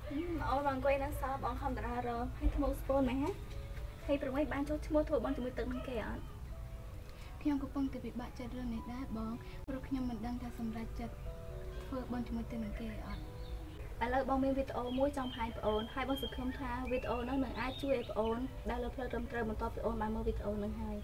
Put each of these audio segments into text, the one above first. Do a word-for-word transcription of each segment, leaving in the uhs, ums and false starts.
អូបងអង្គុយនៅសល់បងខំតារារហើយធ្មោស្ពូនមែនហ៎ហើយប្រងៃបានចូលឈ្មោះធ្វើបងជាមួយទឹកនឹងគេអត់ខ្ញុំកំពុងតែពិបាកចិត្តរឿងនេះដែរបងព្រោះខ្ញុំមិនដឹងថាសម្រាប់ចិត្តធ្វើបងជាមួយទឹកនឹងគេអត់ឥឡូវបងមានវីដេអូមួយចង់ផ្សាយប្អូនហើយបងសង្ឃឹមថាវីដេអូនោះនឹងអាចជួយឲ្យប្អូនដែលលើផ្លូវត្រឹមត្រូវបន្តពីអូនបានមើលវីដេអូនោះហើយ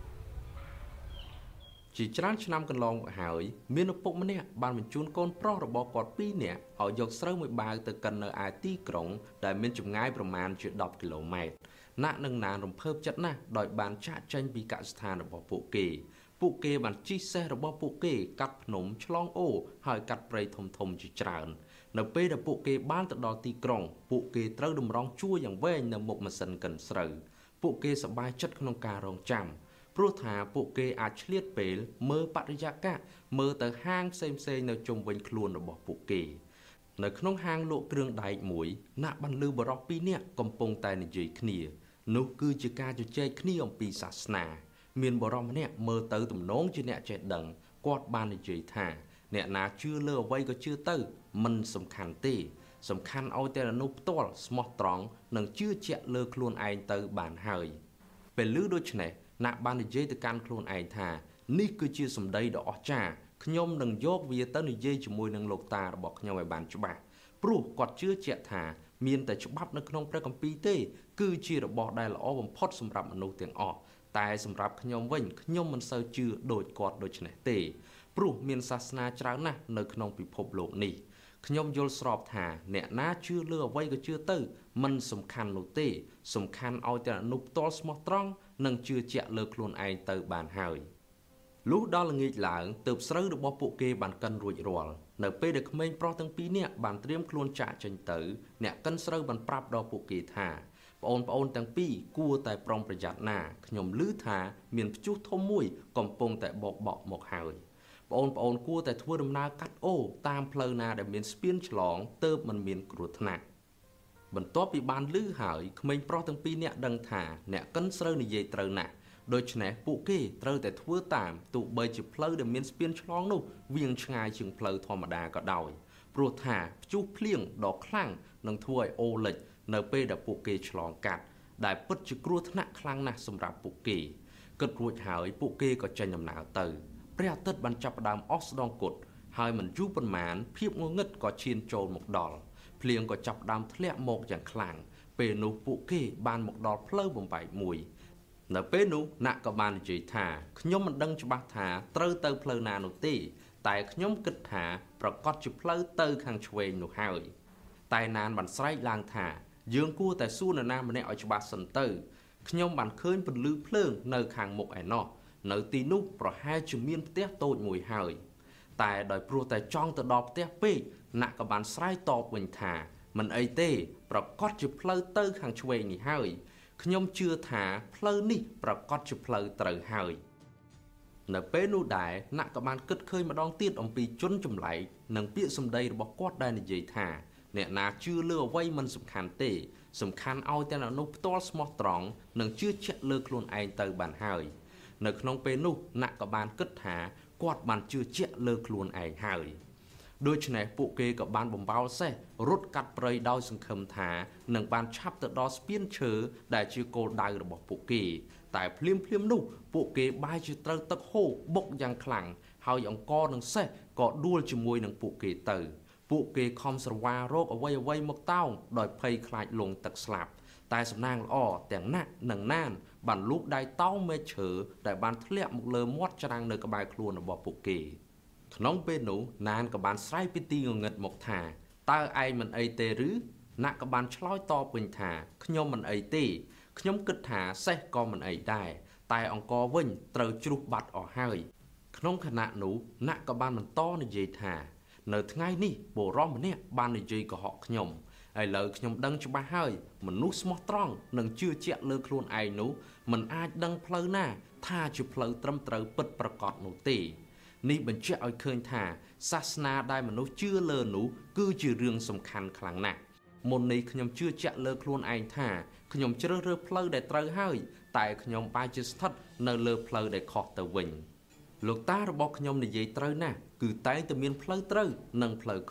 ជាច្រើនឆ្នាំកន្លងមកហើយមានឪពុកម្នាក់បានបញ្ជូនកូនប្រុសរបស់គាត់ពីរនាក់ឲ្យយកស្រូវមួយបាវទៅកិននៅឯទីក្រុងដែលមានចម្ងាយប្រមាណជាដប់គីឡូម៉ែត្រណាក់នឹងណានរំភើបចិត្តណាស់ដោយបានចាក់ចេញពីកសិដ្ឋានរបស់ពួកគេពួកគេបានជិះសេះរបស់ពួកគេកាត់ភ្នំឆ្លងអូរហើយកាត់ព្រៃធំធំជាច្រើននៅពេលដែលពួកគេបានទៅដល់ទីក្រុងពួកគេត្រូវតម្រង់ជួរយ៉ាងវែងនៅមុខម៉ាស៊ីនកិនស្រូវពួកគេសប្បាយចិត្តក្នុងការរងចាំព្រោះថាពួកគេអាចឆ្លៀតពេលមើលបរិយាកាសមើលទៅហាងផ្សេងផ្សេងនៅជុំវិញខ្លួនរបស់ពួកគេនៅក្នុងហាងលក់គ្រឿងដែកមួយណាក់បានលឺបរិសុទ្ធពីរនាក់កំពុងតែនិយាយគ្នានោះគឺជាការជជែកគ្នាអំពីសាសនាមានបរិសុទ្ធម្នាក់មើលទៅទំនងជាអ្នកចេះដឹងគាត់បាននិយាយថាអ្នកណាជឿលើអ្វីក៏ជឿទៅមិនសំខាន់ទេសំខាន់ឲ្យតែមនុស្សផ្ទាល់ស្មោះត្រង់និងជឿជាក់លើខ្លួនឯងទៅបានហើយពេលឮដូច្នេះណាក់បាននិយាយទៅកាន់ខ្លួនឯងថានេះគឺជាសម្ដីដ៏អស្ចារ្យខ្ញុំនឹងយកវាទៅនិយាយជាមួយនឹងលោកតារបស់ខ្ញុំឲ្យបានច្បាស់ព្រោះគាត់ជឿជាក់ថាមានតែច្បាប់នៅក្នុងព្រះគម្ពីរទេគឺជារបស់ដែលល្អបំផុតសម្រាប់មនុស្សទាំងអស់តែសម្រាប់ខ្ញុំវិញខ្ញុំមិនសូវជឿដូចគាត់ដូច្នេះទេព្រោះមានសាសនាច្រើនណាស់នៅក្នុងពិភពលោកនេះខ្ញុំយល់ស្របថាអ្នកណាជឿលើអ្វីក៏ជឿទៅមិនសំខាន់នោះទេសំខាន់ឲ្យតែអនុផ្ទាល់ស្មោះត្រង់និងជឿជាក់លើខ្លួនឯងទៅបានហើយលុះដល់ល្ងាចឡើងទើបស្រូវរបស់ពួកគេបានកិនរួចរាល់នៅពេលដែលក្មេងប្រុសទាំងពីរនាក់បានត្រៀមខ្លួនចាក់ចេញទៅអ្នកកិនស្រូវបានប្រាប់ដល់ពួកគេថាប្អូនប្អូនទាំងពីរគួរតែប្រុងប្រយ័ត្នណាខ្ញុំឮថាមានព្យុះធំមួយកំពុងតែបោកបក់មកហើយបងប្អូនគួរតែធ្វើដំណើរកាត់អូរតាមផ្លូវណាដែលមានស្ពានឆ្លងទើបមិនមានគ្រោះថ្នាក់បន្ទាប់ពីបានឮហើយក្មេងប្រុសទាំងពីរនាក់ដឹងថាអ្នកកិនស្រូវនិយាយត្រូវណាស់ដូច្នេះពួកគេត្រូវតែធ្វើតាមទោះបីជាផ្លូវដែលមានស្ពានឆ្លងនោះវាងឆ្ងាយជាងផ្លូវធម្មតាក៏ដោយព្រោះថាព្យុះភ្លៀងដ៏ខ្លាំងនឹងធ្វើឲ្យអូរលិចនៅពេលដែលពួកគេឆ្លងកាត់ដែលពិតជាគ្រោះថ្នាក់ខ្លាំងណាស់សម្រាប់ពួកគេគិតរួចហើយពួកគេក៏ចេញដំណើរទៅព្រះអាទិត្យបានចាប់ផ្ដើមអស់ស្ដងគត់ហើយមិនយូរប៉ុន្មានភាពងងឹតក៏ឈានចូលមកដល់ភ្លៀងក៏ចាប់ផ្ដើមធ្លាក់មកយ៉ាងខ្លាំងពេលនោះពួកគេបានមកដល់ផ្លូវបំបែកមួយនៅពេលនោះណាក់ក៏បាននិយាយថាខ្ញុំមិនដឹងច្បាស់ថាត្រូវទៅផ្លូវណានោះទេតែខ្ញុំគិតថាប្រកាសជាផ្លូវទៅខាងឆ្វេងនោះហើយតែណានបានស្រែកឡើងថាយើងគួរតែសួរនរណាម្នាក់ឲ្យច្បាស់សិនទៅខ្ញុំបានឃើញពន្លឺភ្លើងនៅខាងមុខឯណោះនៅទីនោះប្រហែលជាមានផ្ទះតូចមួយហើយតែដោយព្រោះតែចង់ទៅដល់ផ្ទះពេកណាក់ក៏បានស្រែកតបវិញថាមិនអីទេប្រកាសជាផ្លូវទៅខាងឆ្វេងនេះហើយខ្ញុំជឿថាផ្លូវនេះប្រកាសជាផ្លូវត្រូវហើយនៅពេលនោះដែរណាក់ក៏បានគិតឃើញម្ដងទៀតអំពីជនចម្លែកនិងពាក្យសម្ដីរបស់គាត់ដែលនិយាយថាអ្នកណាជឿលើអ្វីមិនសំខាន់ទេសំខាន់ឲ្យតែមនុស្សផ្ទាល់ស្មោះត្រង់និងជឿជាក់លើខ្លួនឯងទៅបានហើយនៅក្នុងពេលនោះណាក់ក៏បានគិតថាគាត់បានជឿជាក់លើខ្លួនឯងហើយដូច្នេះពួកគេក៏បានបំបោលសេះរត់កាត់ព្រៃដោយសង្ឃឹមថានឹងបានឆាប់ទៅដល់ស្ពានឈើដែលជាគោលដៅរបស់ពួកគេតែភ្លាមភ្លាមនោះពួកគេបែរជាត្រូវទឹកហូរបុកយ៉ាងខ្លាំងហើយអង្គរនិងសេះក៏ដួលជាមួយនឹងពួកគេទៅពួកគេខំស្រវារោគអ្វីអ្វីមកតោងដោយភ័យខ្លាចលង់ទឹកស្លាប់តែសំណាងល្អទាំងណាក់និងណានបានលូកដៃតោងមេឃឈើដែលបានធ្លាក់មកលើមាត់ច្រាំងនៅក្បែរខ្លួនរបស់ពួកគេក្នុងពេលនោះណានក៏បានស្រែកពីទីងងឹតមកថាតើឯងមិនអីទេឬណាក់ក៏បានឆ្លើយតបវិញថាខ្ញុំមិនអីទេខ្ញុំគិតថាសេះក៏មិនអីដែរតែអង្គរវិញត្រូវជ្រុះបាត់អស់ហើយក្នុងខណៈនោះណាក់ក៏បានបន្តនិយាយថានៅថ្ងៃនេះបុរសម្នាក់បាននិយាយកុហកខ្ញុំឥឡូវខ្ញុំដឹងច្បាស់ហើយមនុស្សស្មោះត្រង់និងជឿជាក់លើខ្លួនឯងនោះមិនអាចដឹងផ្លូវណាថាជាផ្លូវត្រឹមត្រូវពិតប្រាកដនោះទេនេះបញ្ជាក់ឲ្យឃើញថាសាសនាដែលមនុស្សជឿលើនោះគឺជារឿងសំខាន់ខ្លាំងណាស់មុននេះខ្ញុំជឿជាក់លើខ្លួនឯងថាខ្ញុំជ្រើសរើសផ្លូវដែលត្រូវហើយតែខ្ញុំបែរជាស្ថិតនៅលើផ្លូវដែលខុសទៅវិញលោកតារបស់ខ្ញុំនិយាយត្រូវណាស់គឺតែងតែមានផ្លូវត្រូវនិងផ្លូវខុស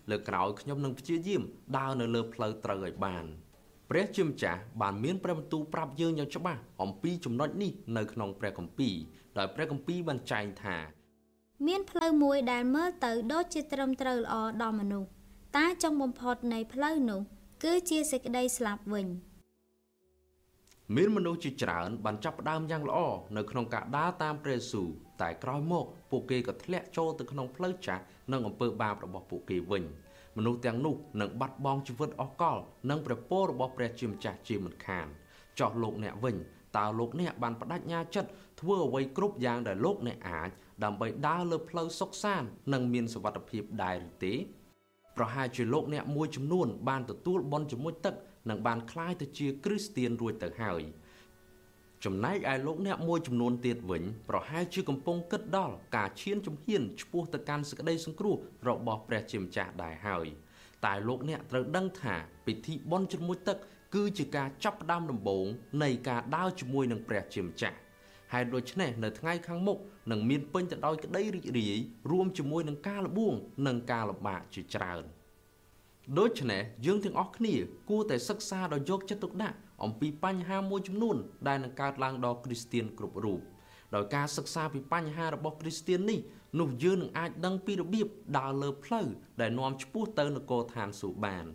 លើក្រោយខ្ញុំនឹងព្យាយាមដើរនៅលើផ្លូវត្រូវឲ្យបានព្រះជាម្ចាស់បានមានព្រះបន្ទូលប្រាប់យើងយ៉ាងច្បាស់អំពីចំណុចនេះនៅក្នុងព្រះគម្ពីរដោយព្រះគម្ពីរបានចែងថាមានផ្លូវមួយដែលមើលទៅដូចជាត្រឹមត្រូវល្អដល់មនុស្សតែចុងបំផុតនៃផ្លូវនោះគឺជាសេចក្តីស្លាប់វិញមានមនុស្សជាច្រើនបានចាប់ផ្ដើមយ៉ាងល្អនៅក្នុងការដើរតាមព្រះយេស៊ូវតែក្រោយមកពួកគេក៏ធ្លាក់ចូលទៅក្នុងផ្លូវចាស់និងអំពើបាបរបស់ពួកគេវិញមនុស្សទាំងនោះនឹងបាត់បង់ជីវិតអស់កលនិងព្រះពររបស់ព្រះជាម្ចាស់ជាមិនខានចោះលោកអ្នកវិញតើលោកអ្នកបានបដិញ្ញាចិត្តធ្វើអ្វីគ្រប់យ៉ាងដែលលោកអ្នកអាចដើម្បីដើរលើផ្លូវសុខសាន្តនិងមានសុវត្ថិភាពដែរឬទេប្រហែលជាលោកអ្នកមួយចំនួនបានទទួលបុណ្យជាមួយទឹកនិងបានក្លាយទៅជាគ្រីស្ទានរួចទៅហើយចំណែកឯលោកអ្នកមួយចំនួនទៀតវិញប្រហែលជាកំពុងគិតដល់ការឈានជំហានឆ្ពោះទៅកាន់សេចក្តីសង្គ្រោះរបស់ព្រះជាម្ចាស់ដែរហើយតែលោកអ្នកត្រូវដឹងថាពិធីបុណ្យជាមួយទឹកគឺជាការចាប់ផ្ដើមដំបូងនៃការដើរជាមួយនឹងព្រះជាម្ចាស់ហើយដូច្នេះនៅថ្ងៃខាងមុខនឹងមានពេញទៅដោយក្តីរីករាយរួមជាមួយនឹងការលបួងនិងការលំបាកជាច្រើនដូច្នេះយើងទាំងអស់គ្នាគួរតែសិក្សាដោយយកចិត្តទុកដាក់អំពីបញ្ហាមួយចំនួនដែលនឹងកើតឡើងដល់គ្រីស្ទានគ្រប់រូបដោយការសិក្សាពីបញ្ហារបស់គ្រីស្ទាននេះនោះយើងនឹងអាចដឹងពីរបៀបដើរលើផ្លូវដែលនាំឆ្ពោះទៅនគរឋានសួគ៌បាន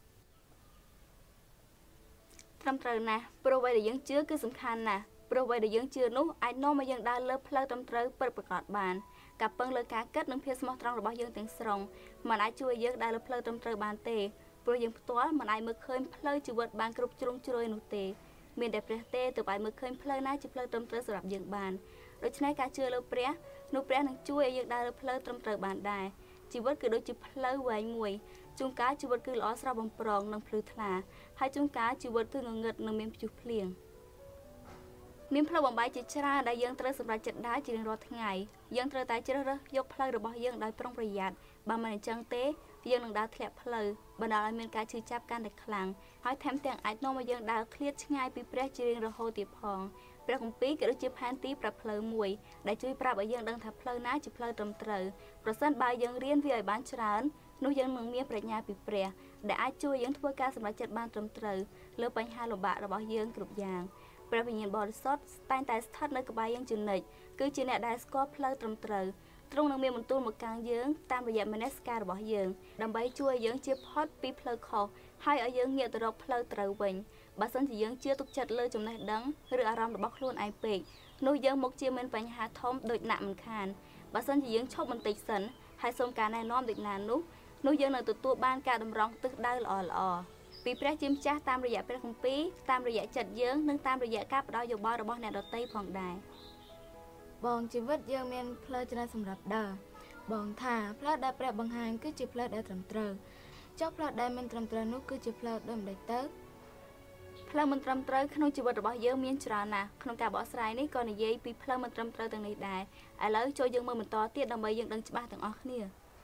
ត្រឹមត្រូវណាស់ព្រោះអ្វីដែលយើងជឿគឺសំខាន់ណាស់ព្រោះអ្វីដែលយើងជឿនោះអាចនាំឲ្យយើងដើរលើផ្លូវត្រឹមត្រូវពិតប្រាកដបានការពឹងលើការគិតនិងភាពស្មោះត្រង់របស់យើងទាំងស្រុងមិនអាចជួយយើងដើរលើផ្លូវត្រឹមត្រូវបានទេព្រោះយើងផ្ទាល់មិនអាចមើលឃើញផ្លូវជីវិតបានគ្រប់ជ្រុងជ្រោយនោះទេមានតែព្រះទេទើបអាចមើលឃើញផ្លូវណាជាផ្លូវត្រឹមត្រូវសម្រាប់យើងបានដូច្នេះការជឿលើព្រះនោះព្រះនឹងជួយឲ្យយើងដើរលើផ្លូវត្រឹមត្រូវបានដែរជីវិតគឺដូចជាផ្លូវវែងមួយជួនកាលជីវិតគឺល្អស្រស់បំព្រងនិងភ្លឺថ្លាហើយជួនកាលជីវិតគឺងងឹតនិងមានព្យុះភ្លៀងមានផ្លូវបំបែកជាច្រើនដែលយើងត្រូវសម្រេចចិត្តដើរជារៀងរាល់ថ្ងៃយើងត្រូវតែជ្រើសរើសយកផ្លូវរបស់យើងដោយប្រុងប្រយ័ត្នបើមិនអញ្ចឹងទេយើងនឹងដើរធ្លាក់ផ្លូវបណ្ដាលឲ្យមានការឈឺចាប់កាន់តែខ្លាំងហើយថែមទាំងអាចនាំឲ្យយើងដើរឃ្លាតឆ្ងាយពីព្រះជារៀងរហូតទៀតផងព្រះគម្ពីរក៏ដូចជាផែនទីប្រាប់ផ្លូវមួយដែលជួយប្រាប់ឲ្យយើងដឹងថាផ្លូវណាជាផ្លូវត្រឹមត្រូវប្រសិនបើយើងរៀនវាឲ្យបានច្រើននោះយើងនឹងមានប្រាជ្ញាពីព្រះដែលអាចជួយយើងធ្វើការសម្រេចចិត្តបានត្រឹមត្រូវលើបញ្ហាលំបាករបស់យើងគ្រប់យ៉ាងព្រះវិញ្ញាណបរិសុទ្ធតែងតែស្ថិតនៅក្បែរយើងជានិច្ចគឺជាអ្នកដែលស្គាល់ផ្លូវត្រឹមត្រូវទ្រង់នឹងមានបន្ទូលមកកាន់យើងតាមរយៈមនសិការរបស់យើងដើម្បីជួយឲ្យយើងជៀសផុតពីផ្លូវខុសហើយឲ្យយើងងាកទៅរកផ្លូវត្រូវវិញបើសិនជាយើងជឿទុកចិត្តលើចំណេះដឹងឬអារម្មណ៍របស់ខ្លួនឯងពេកនោះយើងមកជាមានបញ្ហាធំដូចណាក់មិនខានបើសិនជាយើងឈប់បន្តិចសិនហើយសូមការណែនាំដូចណានោះនោះយើងនឹងទទួលបានការតម្រង់ទិសដៅល្អល្អពីព្រះជាម្ចាស់តាមរយៈព្រះគម្ពីរតាមរយៈចិត្តយើងនិងតាមរយៈការផ្ដល់យោបល់របស់អ្នកដទៃផងដែរបងជីវិតយើងមានផ្លូវច្រើនសម្រាប់ដើរបងថាផ្លូវដែលព្រះបង្ហាញគឺជាផ្លូវដែលត្រឹមត្រូវចុះផ្លូវដែលមិនត្រឹមត្រូវនោះគឺជាផ្លូវដូចម្ដេចទៅផ្លូវមិនត្រឹមត្រូវក្នុងជីវិតរបស់យើងមានច្រើនណាស់ក្នុងការបកស្រាយនេះក៏និយាយពីផ្លូវមិនត្រឹមត្រូវទាំងនេះដែរឥឡូវចូលយើងមើលបន្តទៀតដើម្បីយើងដឹងច្បាស់ទាំងអស់គ្នា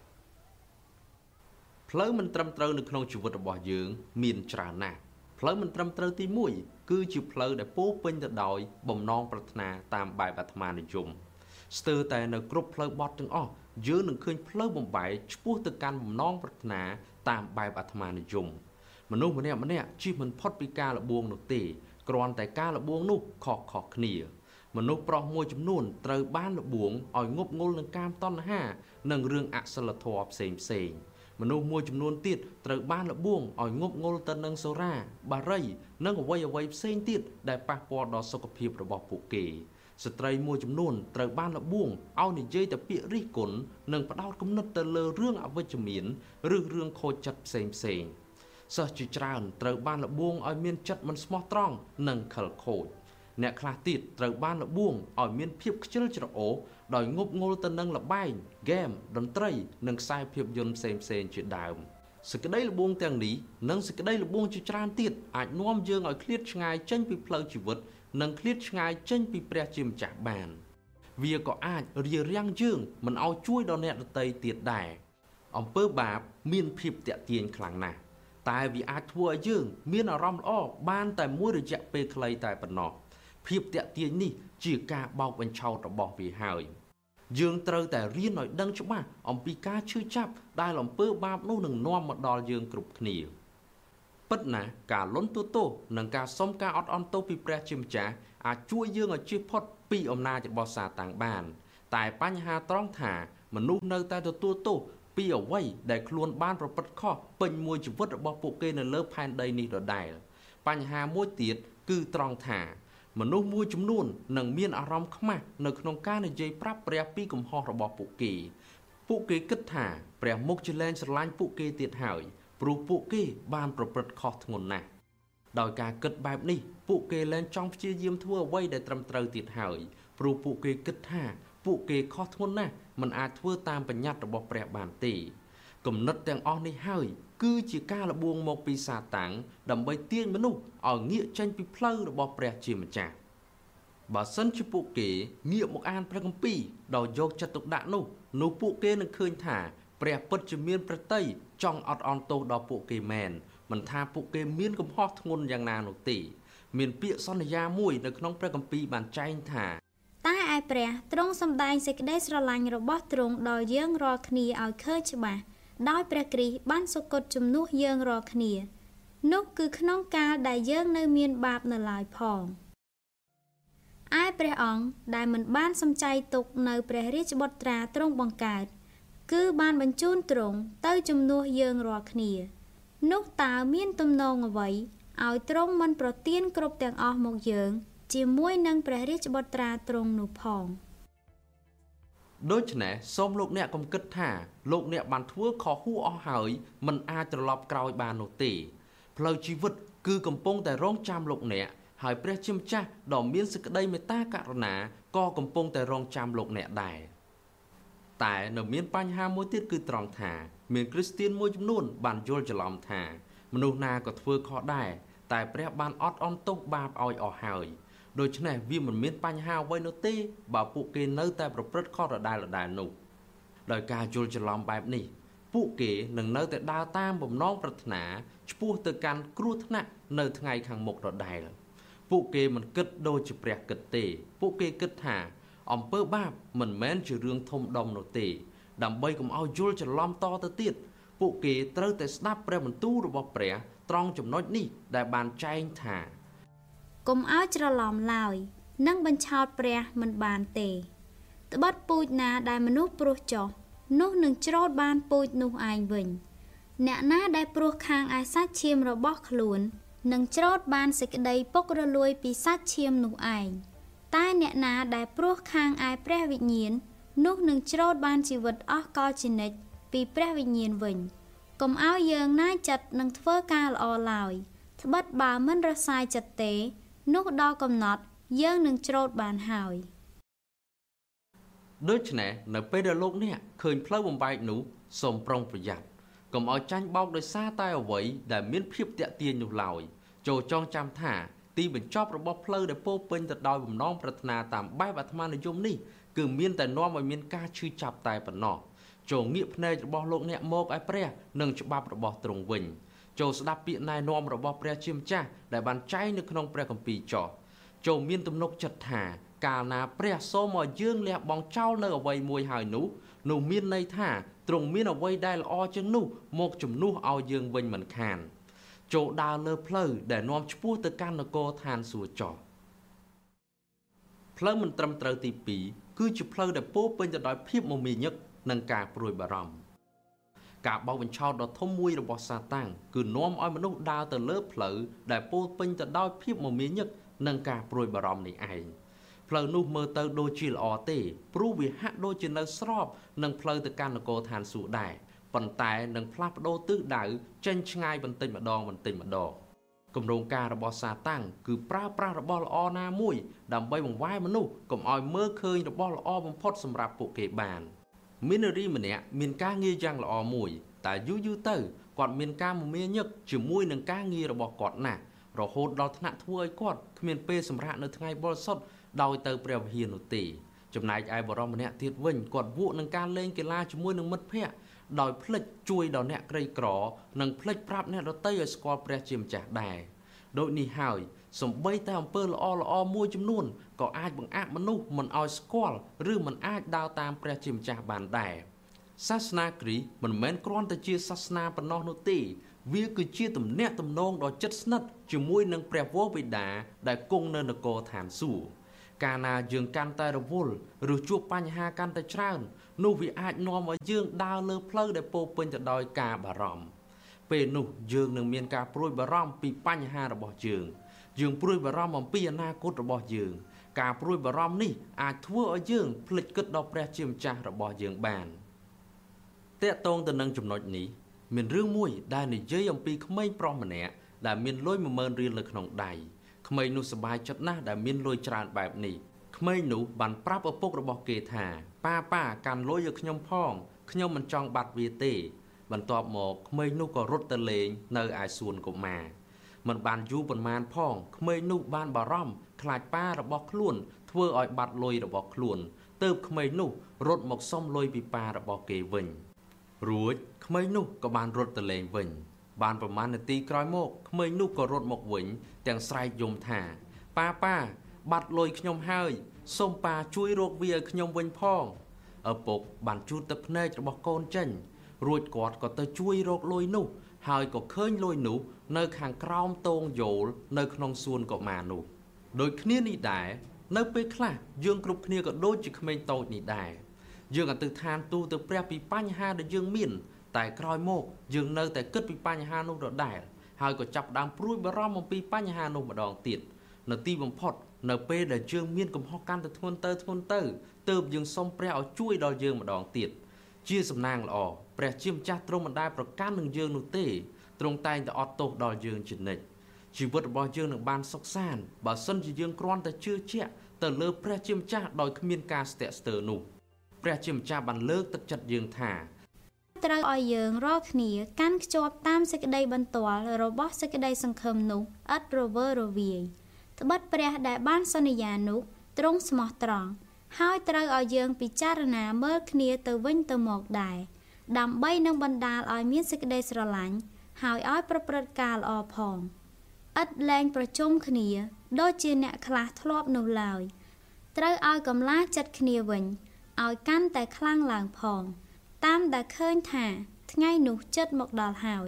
ផ្លូវមិនត្រឹមត្រូវនៅក្នុងជីវិតរបស់យើងមានច្រើនណាស់ផ្លូវមិនត្រឹមត្រូវទីមួយគឺជាផ្លូវដែលពោរពេញទៅដោយបំណងប្រាថ្នាតាមបែបអាត្មានិយមស្ទើរតែនៅគ្រប់ផ្លូវបត់ទាំងអស់យើងនឹងឃើញផ្លូវបំបែកឆ្ពោះទៅកាន់បំណងប្រាថ្នាតាមបែបអាត្មានិយមមនុស្សម្នាក់ម្នាក់ជិះមិនផុតពីការលបួងនោះទេគ្រាន់តែការលបួងនោះខុសៗគ្នាមនុស្សប្រុសមួយចំនួនត្រូវបានលបួងឲ្យងប់ងល់នឹងកាមតណ្ហានិងរឿងអសិលធម៌ផ្សេងផ្សេងមនុស្សមួយចំនួនទៀតត្រូវបានលបួងឲ្យងប់ងល់ទៅនឹងសូរ៉ាបារីនិងអ្វីអ្វីផ្សេងទៀតដែលប៉ះពាល់ដល់សុខភាពរបស់ពួកគេស្ត្រីមួយចំនួនត្រូវបានលបួងឲ្យនិយាយតែពាក្យរិះគន់និងផ្ដោតគំនិតទៅលើរឿងអវិជ្ជមានឬរឿងខូចចិត្តផ្សេងផ្សេងសិស្សជាច្រើនត្រូវបានលបួងឲ្យមានចិត្តមិនស្មោះត្រង់និងខិលខូចអ្នកខ្លះទៀតត្រូវបានលបួងឲ្យមានភាពខ្ជិលច្រអូសដោយងប់ងល់ទៅនឹងល្បែងហ្គេមតន្ត្រីនិងខ្សែភាពយន្តផ្សេងផ្សេងជាដើមសេចក្តីលបួងទាំងនេះនិងសេចក្តីលបួងជាច្រើនទៀតអាចនាំយើងឲ្យឃ្លាតឆ្ងាយចេញពីផ្លូវជីវិតនិងឃ្លាតឆ្ងាយចេញពីព្រះជាម្ចាស់បានវាក៏អាចរារាំងយើងមិនឲ្យជួយដល់អ្នកដទៃទៀតដែរអំពើបាបមានភាពទាក់ទាញខ្លាំងណាស់តែវាអាចធ្វើឲ្យយើងមានអារម្មណ៍ល្អបានតែមួយរយៈពេលខ្លីតែប៉ុណ្ណោះភាពទាក់ទាញនេះជាការបោកបញ្ឆោតរបស់វាហើយយើងត្រូវតែរៀនឲ្យដឹងច្បាស់អំពីការឈឺចាប់ដែលអំពើបាបនោះនឹងនាំមកដល់យើងគ្រប់គ្នាពិតណាស់ការលន់ទូទោសនិងការសុំការអត់អន់ទោសពីព្រះជាម្ចាស់អាចជួយយើងឲ្យជៀសផុតពីអំណាចរបស់សាតាំងបានតែបញ្ហាត្រង់ថាមនុស្សនៅតែទទួលទោសពីអ្វីដែលខ្លួនបានប្រព្រឹត្តខុសពេញមួយជីវិតរបស់ពួកគេនៅលើផែនដីនេះដដែលបញ្ហាមួយទៀតគឺត្រង់ថាមនុស្សមួយចំនួននឹងមានអារម្មណ៍ខ្មាស់នៅក្នុងការនិយាយប្រាប់ព្រះពីកំហុសរបស់ពួកគេពួកគេគិតថាព្រះមុខជាលែងស្រឡាញ់ពួកគេទៀតហើយព្រោះពួកគេបានប្រព្រឹត្តខុសធ្ងន់ណាស់ដោយការគិតបែបនេះពួកគេលែងចង់ព្យាយាមធ្វើអ្វីដែលត្រឹមត្រូវទៀតហើយព្រោះពួកគេគិតថាពួកគេខុសធ្ងន់ណាស់មិនអាចធ្វើតាមបញ្ញត្តិរបស់ព្រះបានទេគំនិតទាំងអស់នេះហើយគឺជាការលបួងមកពីសាតាំងដើម្បីទាញមនុស្សឲ្យងាកចេញពីផ្លូវរបស់ព្រះជាម្ចាស់បើសិនជាពួកគេងាកមកអានព្រះគម្ពីរដោយយកចិត្តទុកដាក់នោះនោះពួកគេនឹងឃើញថាព្រះពិតជាមានព្រះទ័យចង់អត់អន់ទោសដល់ពួកគេមែនមិនថាពួកគេមានកំហុសធ្ងន់យ៉ាងណានោះទេមានពាក្យសន្យាមួយនៅក្នុងព្រះគម្ពីរបានចែងថាតែឯព្រះទ្រង់សម្ដែងសេចក្តីស្រឡាញ់របស់ទ្រង់ដល់យើងរាល់គ្នាឲ្យឃើញច្បាស់ដោយព្រះគ្រីស្ទបានសុគតជំនួសយើងរាល់គ្នានោះគឺក្នុងកាលដែលយើងនៅមានបាបនៅឡើយផងឯព្រះអង្គដែលមិនបានសំចៃទុកនៅព្រះរាជបុត្រាទ្រង់បង្កើតគឺបានបញ្ជូនទ្រង់ទៅជំនួសយើងរាល់គ្នានោះតើមានទំនងអ្វីឲ្យទ្រង់មិនប្រទានគ្រប់ទាំងអស់មកយើងជាមួយនឹងព្រះរាជបុត្រាទ្រង់នោះផងដូច្នេះសូមលោកអ្នកកុំគិតថាលោកអ្នកបានធ្វើខុសហួសអស់ហើយមិនអាចត្រឡប់ក្រោយបាននោះទេផ្លូវជីវិតគឺកំពុងតែរងចាំលោកអ្នកហើយព្រះជាម្ចាស់ដ៏មានសេចក្តីមេត្តាករុណាក៏កំពុងតែរងចាំលោកអ្នកដែរតែនៅមានបញ្ហាមួយទៀតគឺត្រង់ថាមានគ្រីស្ទានមួយចំនួនបានយល់ច្រឡំថាមនុស្សណាក៏ធ្វើខុសដែរតែព្រះបានអត់អន់ទោសបាបឲ្យអស់ហើយដូច្នេះវាមិនមានបញ្ហាអ្វីនោះទេបើពួកគេនៅតែប្រព្រឹត្តខុសដដែលៗនោះដោយការយល់ច្រឡំបែបនេះពួកគេនឹងនៅតែដើរតាមបំណងប្រាថ្នាឆ្ពោះទៅកាន់គ្រោះថ្នាក់នៅថ្ងៃខាងមុខដដែលពួកគេមិនគិតដូចជាព្រះគិតទេពួកគេគិតថាអំពើបាបមិនមែនជារឿងធំដុំនោះទេដើម្បីកុំឲ្យយល់ច្រឡំតទៅទៀតពួកគេត្រូវតែស្ដាប់ព្រះបន្ទូលរបស់ព្រះត្រង់ចំណុចនេះដែលបានចែងថាកុំឲ្យច្រឡំឡើយនឹងបញ្ឆោតព្រះមិនបានទេត្បិតពូជណាដែលមនុស្សព្រោះចុះនោះនឹងច្រូតបានពូជនោះឯងវិញអ្នកណាដែលព្រោះខាងឯសាច់ឈាមរបស់ខ្លួននឹងច្រូតបានសេចក្តីពុករលួយពីសាច់ឈាមនោះឯងតែអ្នកណាដែលព្រោះខាងឯព្រះវិញ្ញាណនោះនឹងច្រូតបានជីវិតអស់កលជានិច្ចពីព្រះវិញ្ញាណវិញកុំឲ្យយើងណាយចិត្តនឹងធ្វើការល្អឡើយត្បិតបើមិនរសាយចិត្តទេនោះដល់កំណត់យើងនឹងច្រូតបានហើយដូច្នេះនៅពេលដែលលោកអ្នកឃើញផ្លូវបំបែកនោះសូមប្រុងប្រយ័ត្នកុំឲ្យចាញ់បោកដោយសារតែអ្វីដែលមានភាពតាក់ទាញនោះឡើយចូលចងចាំថាទីបញ្ចប់របស់ផ្លូវដែលពោពេញទៅដោយបំណងប្រាថ្នាតាមបែបអាត្មានិយមនេះគឺមានតែនាំឲ្យមានការឈឺចាប់តែប៉ុណ្ណោះចូលងាកភ្នែករបស់លោកអ្នកមកឲ្យព្រះនិងច្បាប់របស់ទ្រង់វិញចូលស្ដាប់ពាក្យណែនាំរបស់ព្រះជាម្ចាស់ដែលបានចែងនៅក្នុងព្រះគម្ពីរចោះចូលមានទំនុកចិត្តថាកាលណាព្រះសូមឲ្យយើងលះបង់ចោលនៅអ្វីមួយហើយនោះនោះមានន័យថាទ្រង់មានអ្វីដែលល្អជាងនោះមកជំនួសឲ្យយើងវិញមិនខានចូលដើរលើផ្លូវដែលនាំឆ្ពោះទៅកាន់នគរឋានសួគ៌ចោះផ្លូវមិនត្រឹមត្រូវទីពីរគឺជាផ្លូវដែលពោពេញទៅដោយភាពមមាញឹកនិងការព្រួយបារម្ភការបោកបញ្ឆោតដ៏ធំមួយរបស់សាតាំងគឺនាំឲ្យមនុស្សដើរទៅលើផ្លូវដែលពោពេញទៅដោយភាពមមាញឹកនិងការព្រួយបារម្ភនេះឯងផ្លូវនោះមើលទៅដូចជាល្អទេព្រោះវាហាក់ដូចជានៅស្របនឹងផ្លូវទៅកាន់នគរឋានសួគ៌ដែរប៉ុន្តែនឹងផ្លាស់ប្ដូរទិសដៅចេញឆ្ងាយបន្តិចម្ដងបន្តិចម្ដងគម្រោងការរបស់សាតាំងគឺប្រើប្រាស់របស់ល្អណាមួយដើម្បីបង្វែរមនុស្សកុំឲ្យមើលឃើញរបស់ល្អបំផុតសម្រាប់ពួកគេបានមាននារីម្នាក់មានការងារយ៉ាងល្អមួយតែយូរយូរទៅគាត់មានការមមាញឹកជាមួយនឹងការងាររបស់គាត់ណាស់រហូតដល់ថ្នាក់ធ្វើឲ្យគាត់គ្មានពេលសម្រាកនៅថ្ងៃបរិសុទ្ធដោយទៅព្រះវិហារនោះទេចំណែកឯបរិសម្នាក់ទៀតវិញគាត់វក់នឹងការលេងកីឡាជាមួយនឹងមិត្តភ័ក្តិដោយភ្លេចជួយដល់អ្នកក្រីក្រនិងភ្លេចប្រាប់អ្នកដទៃឲ្យស្គាល់ព្រះជាម្ចាស់ដែរដោយនេះហើយសំបីតែអំពើល្អល្អមួយចំនួនក៏អាចបង្អាក់មនុស្សមិនឲ្យស្គាល់ឬមិនអាចដើរតាមព្រះជាម្ចាស់បានដែរសាសនាគ្រីស្ទមិនមែនគ្រាន់តែជាសាសនាប៉ុណ្ណោះនោះទេវាគឺជាទំនាក់ទំនងដ៏ជិតស្និទ្ធជាមួយនឹងព្រះវរបិតាដែលគង់នៅនគរឋានសួគ៌កាលណាយើងកាន់តែរវល់ឬជួបបញ្ហាកាន់តែច្រើននោះវាអាចនាំឲ្យយើងដើរលើផ្លូវដែលពោរពេញទៅដោយការបារម្ភពេលនោះយើងនឹងមានការព្រួយបារម្ភពីបញ្ហារបស់យើងយើងព្រួយបារម្ភអំពីអនាគតរបស់យើងការព្រួយបារម្ភនេះអាចធ្វើឲ្យយើងភ្លេចគិតដល់ព្រះជាម្ចាស់របស់យើងបានតាក់ទងទៅនឹងចំណុចនេះមានរឿងមួយដែលនិយាយអំពីក្មេងប្រុសម្នាក់ដែលមានលុយ មួយម៉ឺន រៀលនៅក្នុងដៃក្មេងនោះសប្បាយចិត្តណាស់ដែលមានលុយច្រើនបែបនេះក្មេងនោះបានប្រាប់ឪពុករបស់គេថាប៉ាប៉ាកាន់លុយឲ្យខ្ញុំផងខ្ញុំមិនចង់បាត់វាទេបន្ទាប់មកក្មេងនោះក៏រត់ទៅលេងនៅឯសួនកុមារមិនបានយូរប៉ុន្មានផងក្មេងនោះបានបារម្ភខ្លាចប៉ារបស់ខ្លួនធ្វើឲ្យបាត់លុយរបស់ខ្លួនទើបក្មេងនោះរត់មកសុំលុយពីប៉ារបស់គេវិញរួចក្មេងនោះក៏បានរត់ទៅលេងវិញបានប្រមាណនាទីក្រោយមកក្មេងនោះក៏រត់មកវិញទាំងស្រែកយំថាប៉ាប៉ាបាត់លុយខ្ញុំហើយសូមប៉ាជួយរកវាឲ្យខ្ញុំវិញផងឪពុកបានជូតទឹកភ្នែករបស់កូនចេញរួចគាត់ក៏ទៅជួយរកលុយនោះហើយក៏ឃើញលុយនោះនៅខាងក្រោមតងយោលនៅក្នុងសួនកុមារនោះដូចគ្នានេះដែរនៅពេលខ្លះយើងគ្រប់គ្នាក៏ដូចជាក្មេងតូចនេះដែរយើងអធិដ្ឋានទូទៅព្រះពីបញ្ហាដែលយើងមានតែក្រោយមកយើងនៅតែគិតពីបញ្ហានោះដដែលហើយក៏ចាប់ផ្ដើមព្រួយបារម្ភអំពីបញ្ហានោះម្ដងទៀតនៅទីបំផុតនៅពេលដែលយើងមានកំហុសកាន់តែធ្ងន់ទៅធ្ងន់ទៅទើបយើងសុំព្រះឲ្យជួយដល់យើងម្ដងទៀតជាសំណាងល្អព្រះជាម្ចាស់ទ្រង់មិនដែលប្រកាន់នឹងយើងនោះទេទ្រង់តែងតែអត់ទោសដល់យើងជានិច្ចជីវិតរបស់យើងនឹងបានសុខសាន្តបើសិនជាយើងគ្រាន់តែជឿជាក់ទៅលើព្រះជាម្ចាស់ដោយគ្មានការស្ទាក់ស្ទើរនោះព្រះជាម្ចាស់បានលើកទឹកចិត្តយើងថាត្រូវឲ្យយើងរាល់គ្នាកាន់ខ្ជាប់តាមសេចក្តីបន្ទាល់របស់សេចក្តីសង្ឃឹមនោះឥតរវើរវាយត្បិតព្រះដែលបានសន្យានោះទ្រង់ស្មោះត្រង់ហើយត្រូវឲ្យយើងពិចារណាមើលគ្នាទៅវិញទៅមកដែរដើម្បីនឹងបណ្ដាលឲ្យមានសេចក្តីស្រឡាញ់ហើយឲ្យប្រព្រឹត្តការល្អផងឥតលែងប្រជុំគ្នាដូចជាអ្នកខ្លះធ្លាប់នោះឡើយត្រូវឲ្យកម្លាចិត្តគ្នាវិញឲ្យកាន់តែខ្លាំងឡើងផងតាមដែលឃើញថាថ្ងៃនោះជិតមកដល់ហើយ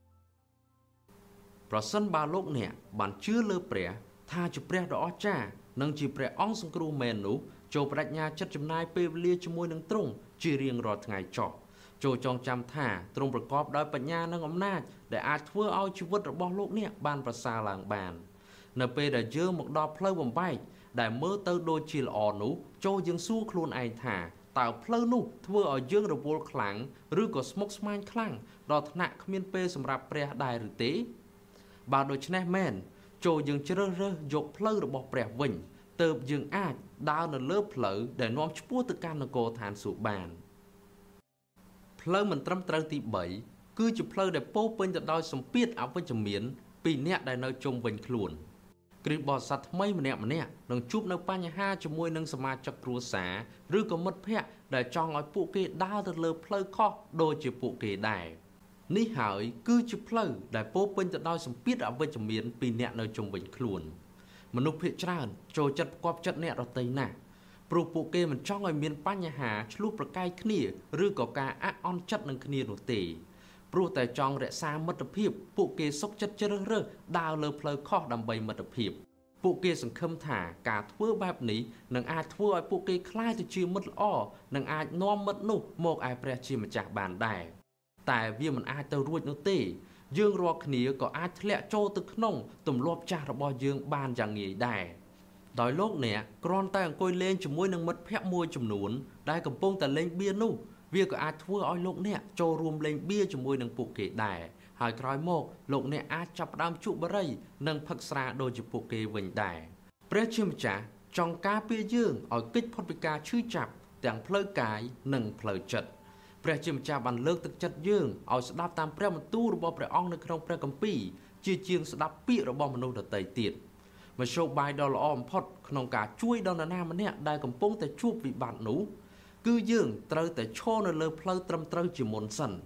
ប្រសិនបើលោកអ្នកបានជឿលើព្រះថាជាព្រះដ៏អស្ចារ្យនិងជាព្រះអង្គសង្គ្រោះមែននោះចូលបដិញ្ញាចិត្តចំណាយពេលវេលាជាមួយនឹងទ្រង់ជារៀងរាល់ថ្ងៃចុះចូលចងចាំថាទ្រង់ប្រកបដោយបញ្ញានិងអំណាចដែលអាចធ្វើឲ្យជីវិតរបស់លោកអ្នកបានប្រសើរឡើងបាននៅពេលដែលយើងមកដល់ផ្លូវបំបែកដែលមើលទៅដូចជាល្អនោះចូលយើងសួរខ្លួនឯងថាតើផ្លូវនោះធ្វើឲ្យយើងរវល់ខ្លាំងឬក៏ស្មុគស្មាញខ្លាំងដល់ថ្នាក់គ្មានពេលសម្រាប់ព្រះដែរឬទេបើដូច្នេះមែនចូលយើងជ្រើសរើសយកផ្លូវរបស់ព្រះវិញទើបយើងអាចដើរនៅលើផ្លូវដែលនាំឆ្ពោះទៅកាន់នគរឋានសួគ៌បានផ្លូវមិនត្រឹមត្រូវទីបីគឺជាផ្លូវដែលពោរពេញទៅដោយសម្ពាធអវិជ្ជមានពីអ្នកដែលនៅជុំវិញខ្លួនគ្រិស្តបរិស័ទថ្មីម្នាក់ម្នាក់នឹងជួបនៅបញ្ហាជាមួយនឹងសមាជិកគ្រួសារឬក៏មិត្តភ័ក្តិដែលចង់ឲ្យពួកគេដើរទៅលើផ្លូវខុសដូចជាពួកគេដែរនេះហើយគឺជាផ្លូវដែលពោរពេញទៅដោយសម្ពាធអវិជ្ជមានពីអ្នកនៅជុំវិញខ្លួនមនុស្សភាគច្រើនចូលចិត្តផ្គាប់ចិត្តអ្នកដទៃណាស់ព្រោះពួកគេមិនចង់ឲ្យមានបញ្ហាឆ្លោះប្រកែកគ្នាឬក៏ការអាក់អន់ចិត្តនឹងគ្នានោះទេព្រោះតែចង់រក្សាមិត្តភាពពួកគេសុខចិត្តជ្រើសរើសដើរលើផ្លូវខុសដើម្បីមិត្តភាពពួកគេសង្ឃឹមថាការធ្វើបែបនេះនឹងអាចធ្វើឲ្យពួកគេក្លាយទៅជាមិត្តល្អនិងអាចនាំមិត្តនោះមកឯព្រះជាម្ចាស់បានដែរតែវាមិនអាចទៅរួចនោះទេយើងរាល់គ្នាក៏អាចធ្លាក់ចូលទៅក្នុងទម្លាប់ចាស់របស់យើងបានយ៉ាងងាយដែរដោយលោកអ្នកគ្រាន់តែអង្គុយលេងជាមួយនឹងមិត្តភ័ក្តិមួយចំនួនដែលកំពុងតែលេងបៀនោះវាក៏អាចធ្វើឲ្យលោកអ្នកចូលរួមលេងបៀជាមួយនឹងពួកគេដែរហើយក្រោយមកលោកអ្នកអាចចាប់ផ្ដើមជក់បារីនិងផឹកស្រាដូចជាពួកគេវិញដែរព្រះជាម្ចាស់ចង់ការពារយើងឲ្យគេចផុតពីការឈឺចាប់ទាំងផ្លូវកាយនិងផ្លូវចិត្តព្រះជាម្ចាស់បានលើកទឹកចិត្តយើងឲ្យស្ដាប់តាមព្រះបន្ទូលរបស់ព្រះអង្គនៅក្នុងព្រះគម្ពីរជាជាងស្ដាប់ពាក្យរបស់មនុស្សដទៃទៀតមធ្យោបាយដ៏ល្អបំផុតក្នុងការជួយដល់នរណាម្នាក់ដែលកំពុងតែជួបវិបត្តិនោះគឺយើងត្រូវតែឈរនៅលើផ្លូវត្រឹមត្រូវជាមុនសិន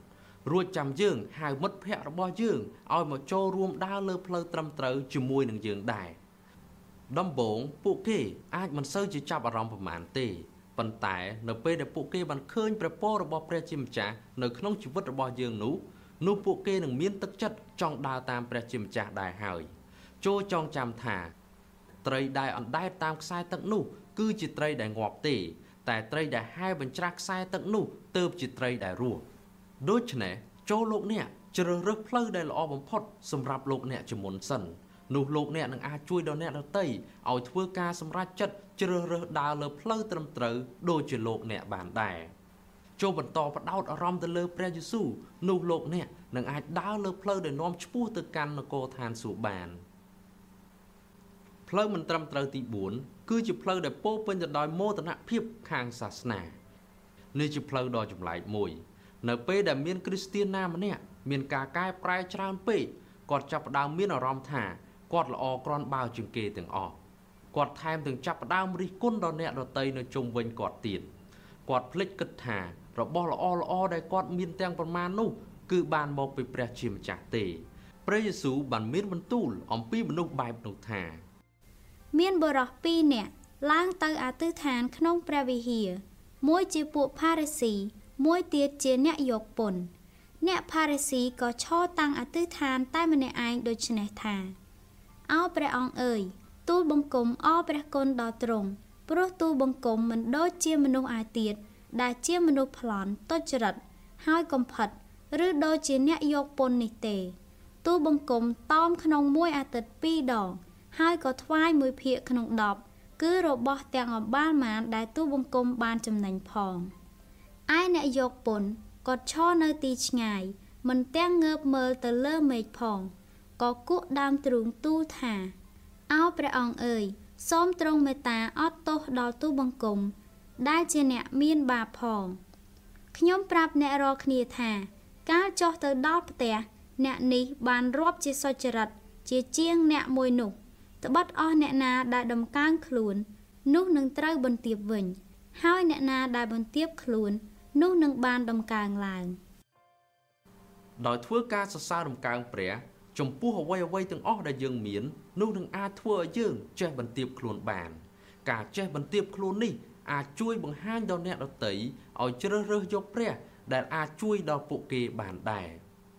រួចចាំយើងហៅមិត្តភ័ក្តិរបស់យើងឲ្យមកចូលរួមដើរលើផ្លូវត្រឹមត្រូវជាមួយនឹងយើងដែរដំបូងពួកគេអាចមិនសូវជាចាប់អារម្មណ៍ប្រមាណទេប៉ុន្តែនៅពេលដែលពួកគេបានឃើញព្រះពររបស់ព្រះជាម្ចាស់នៅក្នុងជីវិតរបស់យើងនោះនោះពួកគេនឹងមានទឹកចិត្តចង់ដើរតាមព្រះជាម្ចាស់ដែរហើយចូលចងចាំថាត្រីដែលអណ្ដែតតាមខ្សែទឹកនោះគឺជាត្រីដែលងាប់ទេតែត្រីដែលហែបញ្ច្រាស់ខ្សែទឹកនោះទើបជាត្រីដែលរស់ដូច្នេះចូលលោកអ្នកជ្រើសរើសផ្លូវដែលល្អបំផុតសម្រាប់លោកអ្នកជាមុនសិននោះលោកអ្នកនឹងអាចជួយដល់អ្នកដទៃឲ្យធ្វើការសម្រេចចិត្តជ្រើសរើសដើរលើផ្លូវត្រឹមត្រូវដូចជាលោកអ្នកបានដែរចូលបន្តផ្ដោតអារម្មណ៍ទៅលើព្រះយេស៊ូវនោះលោកអ្នកនឹងអាចដើរលើផ្លូវដែលនាំឆ្ពោះទៅកាន់នគរឋានសួគ៌បានផ្លូវមិនត្រឹមត្រូវទីបួនគឺជាផ្លូវដែលពោរពេញទៅដោយមោទនភាពខាងសាសនានេះជាផ្លូវដ៏ចម្លែកមួយនៅពេលដែលមានគ្រីស្ទានណាម្នាក់មានការកែប្រែច្រើនពេកគាត់ចាប់ផ្ដើមមានអារម្មណ៍ថាគាត់ល្អគ្រាន់បើជាងគេទាំងអស់គាត់ថែមទាំងចាប់ផ្ដើមរិះគន់ដល់អ្នកដទៃនៅជុំវិញគាត់ទៀតគាត់ភ្លេចគិតថារបស់ល្អល្អដែលគាត់មានទាំងប៉ុន្មាននោះគឺបានមកពីព្រះជាម្ចាស់ទេព្រះយេស៊ូវបានមានបន្ទូលអំពីមនុស្សបែបនោះថាមានបុរសពីរនាក់ឡើងទៅអធិដ្ឋានក្នុងព្រះវិហារមួយជាពួកផារីស៊ីមួយទៀតជាអ្នកយកពន្ធអ្នកផារីស៊ីក៏ឈរតាំងអធិដ្ឋានតែម្នាក់ឯងដូចនេះថាអោព្រះអង្គអើយទូលបង្គំអរព្រះគុណដល់ទ្រង់ព្រោះទូលបង្គំមិនដូចជាមនុស្សឯទៀតដែលជាមនុស្សប្លន់ទុច្ចរិតហើយកំផិតឬដូចជាអ្នកយកពន្ធនេះទេទូលបង្គំតោមក្នុងមួយអាទិត្យពីរដងហើយក៏ថ្វាយមួយភាគក្នុងដប់គឺរបស់ទាំងអបាលមានដែលទូលបង្គំបានចំណេញផងឯអ្នកយកពន្ធក៏ឈរនៅទីឆ្ងាយមិនទាំងងើបមើលទៅលើមេឃផងក៏គក់ដើមទ្រូងទូលថាអោព្រះអង្គអើយសូមទ្រង់មេត្តាអត់ទោសដល់ទូលបង្គំដែលជាអ្នកមានបាបផងខ្ញុំប្រាប់អ្នករាល់គ្នាថាកាលចុះទៅដល់ផ្ទះអ្នកនេះបានរាប់ជាសុចរិតជាជាងអ្នកមួយនោះត្បិតអស់អ្នកណាដែលដំកើងខ្លួននោះនឹងត្រូវបន្ទាបវិញហើយអ្នកណាដែលបន្ទាបខ្លួននោះនឹងបានដំកើងឡើងដោយធ្វើការសរសើរដំកើងព្រះចំពោះអ្វីអ្វីទាំងអស់ដែលយើងមាននោះនឹងអាចធ្វើឲ្យយើងចេះបន្ទាបខ្លួនបានការចេះបន្ទាបខ្លួននេះអាចជួយបង្ហាញដល់អ្នកដទៃឲ្យជ្រើសរើសយកព្រះដែលអាចជួយដល់ពួកគេបានដែរ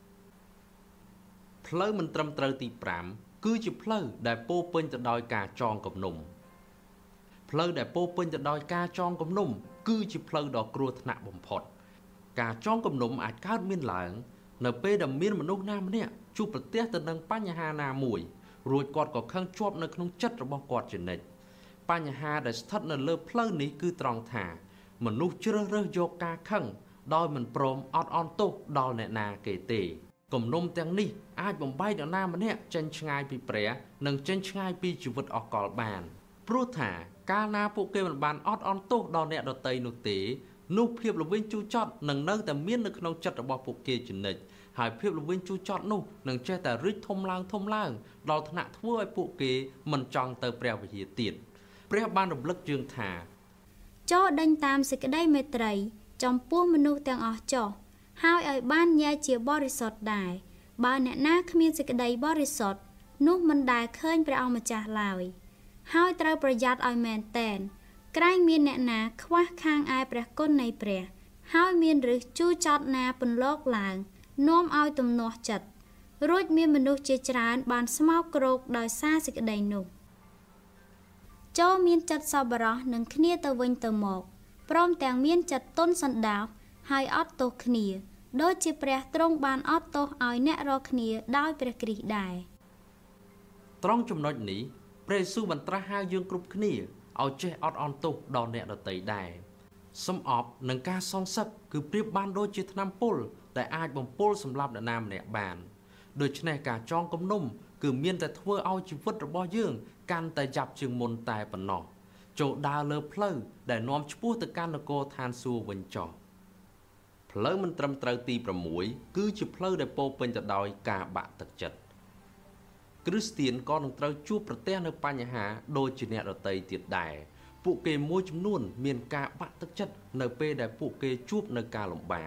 ផ្លូវមិនត្រឹមត្រូវទីប្រាំគឺជាផ្លូវដែលពោរពេញទៅដោយការចងគំនុំផ្លូវដែលពោរពេញទៅដោយការចងគំនុំគឺជាផ្លូវដ៏គ្រោះថ្នាក់បំផុតការចងគំនុំអាចកើតមានឡើងនៅពេលដែលមានមនុស្សណាម្នាក់ជួបប្រទះទៅនឹងបញ្ហាណាមួយរួចគាត់ក៏ខឹងជាប់នៅក្នុងចិត្តរបស់គាត់ជានិច្ចបញ្ហាដែលស្ថិតនៅលើផ្លូវនេះគឺត្រង់ថាមនុស្សជ្រើសរើសយកការខឹងដោយមិនព្រមអត់អន់ទោសដល់អ្នកណាគេទេគំនុំទាំងនេះអាចបំបែកអ្នកណាម្នាក់ចេញឆ្ងាយពីព្រះនិងចេញឆ្ងាយពីជីវិតអកលបានព្រោះថាកាលណាពួកគេមិនបានអត់អន់ទោសដល់អ្នកដទៃនោះទេនោះភាពល្វីងជូរចត់នឹងនៅតែមាននៅក្នុងចិត្តរបស់ពួកគេជានិច្ចហើយភាពល្វីងជូរចត់នោះនឹងចេះតែរីកធំឡើងធំឡើងដល់ថ្នាក់ធ្វើឲ្យពួកគេមិនចង់ទៅព្រះវិហារទៀតព្រះបានរំលឹកយើងថាចូលដេញតាមសេចក្តីមេត្រីចំពោះមនុស្សទាំងអស់ចុះហើយឲ្យបានញែកជាបរិសុទ្ធដែរបើអ្នកណាគ្មានសេចក្តីបរិសុទ្ធនោះមិនដែលឃើញព្រះអង្គម្ចាស់ឡើយហើយត្រូវប្រយ័ត្នឲ្យមែនតែនក្រែងមានអ្នកណាខ្វះខាងឯព្រះគុណនៃព្រះហើយមានឫសជូរចត់ណាពន្លកឡើងនាំឲ្យទំនាស់ចិត្តរួចមានមនុស្សជាច្រើនបានស្មោកគ្រោកដោយសារសេចក្តីនោះចូលមានចិត្តសប្បុរសនឹងគ្នាទៅវិញទៅមកព្រមទាំងមានចិត្តទន់សណ្ដោសហើយអត់ទោសគ្នាដូចជាព្រះទ្រង់បានអត់ទោសឲ្យអ្នករាល់គ្នាដោយព្រះគ្រីស្ទដែរត្រង់ចំណុចនេះព្រះយេស៊ូវបានត្រាស់ហៅយើងគ្រប់គ្នាឲ្យចេះអត់អន់ទោសដល់អ្នកដទៃដែរសំអប់នឹងការសងសឹកគឺប្រៀបបានដូចជាថ្នាំពុលដែលអាចបំពុលសម្លាប់អ្នកណាម្នាក់បានដូច្នេះការចងគំនុំគឺមានតែធ្វើឲ្យជីវិតរបស់យើងកាន់តែយ៉ាប់ជាងមុនតែប៉ុណ្ណោះចូលដើរលើផ្លូវដែលនាំឆ្ពោះទៅកាន់នគរឋានសួគ៌វិញចុះផ្លូវមិនត្រឹមត្រូវទីប្រាំមួយគឺជាផ្លូវដែលពោរពេញទៅដោយការបាក់ទឹកចិត្តគ្រីស្ទានក៏នឹងត្រូវជួបប្រទះនៅបញ្ហាដូចជាអ្នកដទៃទៀតដែរពួកគេមួយចំនួនមានការបាក់ទឹកចិត្តនៅពេលដែលពួកគេជួបនៅការលំបាក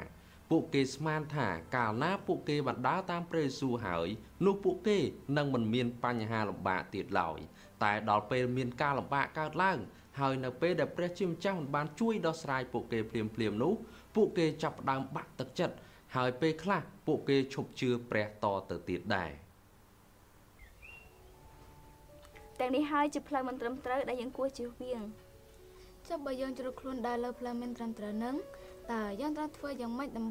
ពួកគេស្មានថាកាលណាពួកគេបានដើរតាមព្រះយេស៊ូវហើយនោះពួកគេនឹងមិនមានបញ្ហាលំបាកទៀតឡើយតែដល់ពេលមានការលំបាកកើតឡើងហើយនៅពេលដែលព្រះជាម្ចាស់មិនបានជួយដោះស្រាយពួកគេភ្លាមៗនោះពួកគេចាប់ផ្ដើមបាក់ទឹកចិត្តហើយពេលខ្លះពួកគេឈប់ជឿព្រះតទៅទៀតដែរទាំងនេះហើយជាផ្លូវមិនត្រឹមត្រូវដែលយើងគួរជៀសវាងចុះបើយើងជ្រុលខ្លួនដើរលើផ្លូវមិនត្រឹមត្រូវនឹងតើយើងត្រូវធ្វើយ៉ាងម៉េចដើម្បី